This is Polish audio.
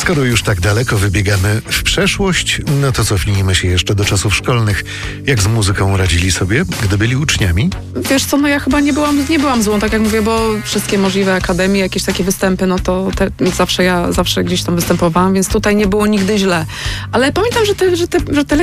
Skoro już tak daleko wybiegamy w przeszłość, no to cofnijmy się jeszcze do czasów szkolnych. Jak z muzyką radzili sobie, gdy byli uczniami? Wiesz co, no ja chyba nie byłam złą, tak jak mówię, bo wszystkie możliwe akademie, jakieś takie występy, no to zawsze gdzieś tam występowałam, więc tutaj nie było nigdy źle. Ale pamiętam, że te